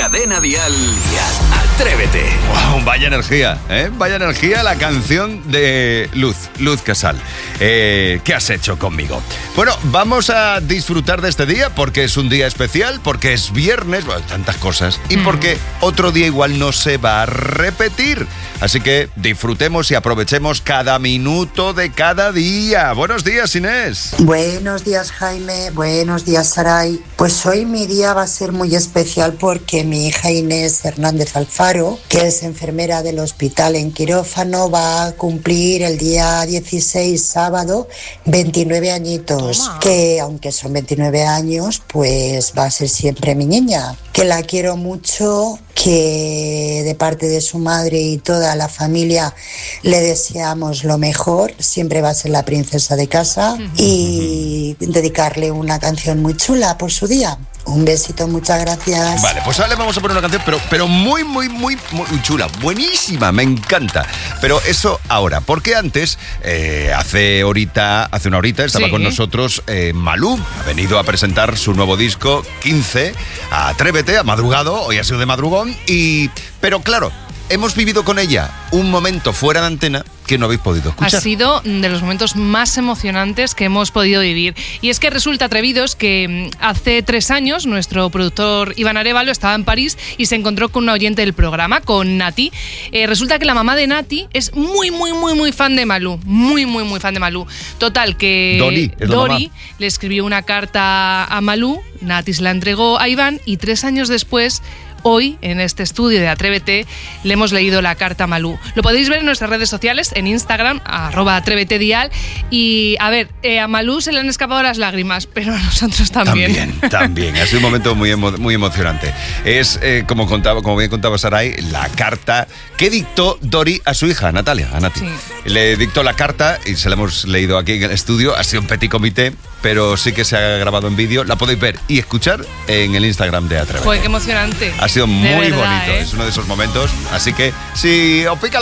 Cadena Dial y Atrévete. Wow, vaya energía, ¿eh? Vaya energía la canción de Luz Casal. ¿Qué has hecho conmigo? Bueno, vamos a disfrutar de este día porque es un día especial, porque es viernes, bueno, tantas cosas, y porque otro día igual no se va a repetir. Así que disfrutemos y aprovechemos cada minuto de cada día. Buenos días, Inés. Buenos días, Jaime. Buenos días, Saray. Pues hoy mi día va a ser muy especial porque mi hija Inés Hernández Alfaro, que es enfermera del hospital en quirófano, va a cumplir el día 16, sábado, 29 añitos. Toma. Que aunque son 29 años, pues va a ser siempre mi niña. Que la quiero mucho, que de parte de su madre y toda la familia le deseamos lo mejor. Siempre va a ser la princesa de casa y dedicarle una canción muy chula por su día. Un besito, muchas gracias. Vale, pues ahora le vamos a poner una canción, pero muy chula, buenísima, me encanta. Pero eso ahora, porque antes, hace una horita, estaba con nosotros Malú. Ha venido a presentar su nuevo disco, 15, a Atrévete, ha madrugado, hoy ha sido de madrugón, pero claro, hemos vivido con ella un momento fuera de antena que no habéis podido escuchar. Ha sido de los momentos más emocionantes que hemos podido vivir. Y es que resulta, atrevidos, que hace 3 años nuestro productor Iván Arévalo estaba en París y se encontró con una oyente del programa, con Nati. Resulta que la mamá de Nati es muy fan de Malú. Muy fan de Malú. Total, que Dori le escribió una carta a Malú, Nati se la entregó a Iván y 3 años después, hoy, en este estudio de Atrévete, le hemos leído la carta a Malú. Lo podéis ver en nuestras redes sociales, en Instagram, @atrévetedial. Y, a ver, a Malú se le han escapado las lágrimas, pero a nosotros también. También. Ha sido un momento muy emocionante. Es, como bien contaba Saray, la carta que dictó Dori a su hija, a Nati. Sí. Le dictó la carta y se la hemos leído aquí en el estudio. Ha sido un petit comité, pero sí que se ha grabado en vídeo. La podéis ver y escuchar en el Instagram de Atrévete. Joder, qué emocionante. Ha sido muy bonito. Es uno de esos momentos. Así que si os pica